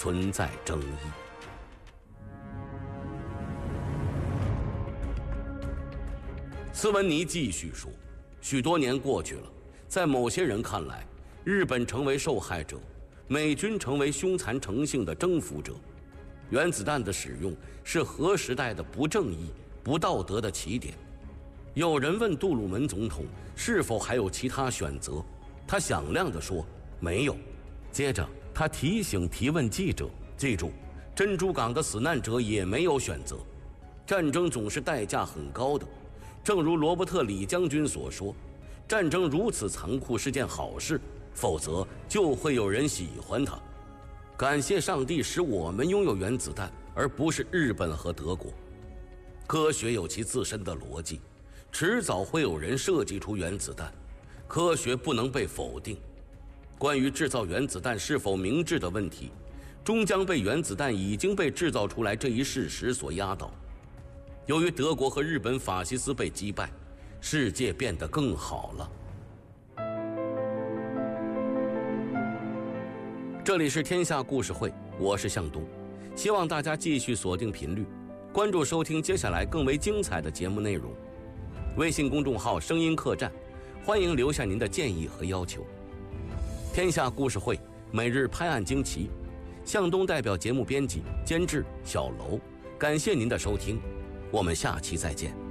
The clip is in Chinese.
存在争议。斯文尼继续说，许多年过去了，在某些人看来，日本成为受害者，美军成为凶残成性的征服者。原子弹的使用是核时代的不正义、不道德的起点。有人问杜鲁门总统是否还有其他选择，他响亮地说没有。接着他提醒提问记者，记住，珍珠港的死难者也没有选择，战争总是代价很高的。正如罗伯特·李将军所说，战争如此残酷是件好事，否则就会有人喜欢它。感谢上帝使我们拥有原子弹，而不是日本和德国。科学有其自身的逻辑，迟早会有人设计出原子弹，科学不能被否定。关于制造原子弹是否明智的问题，终将被原子弹已经被制造出来这一事实所压倒。由于德国和日本法西斯被击败，世界变得更好了。这里是天下故事会，我是向东，希望大家继续锁定频率，关注收听接下来更为精彩的节目内容。微信公众号声音客栈，欢迎留下您的建议和要求。天下故事会每日拍案惊奇，向东代表节目编辑监制小楼，感谢您的收听，我们下期再见。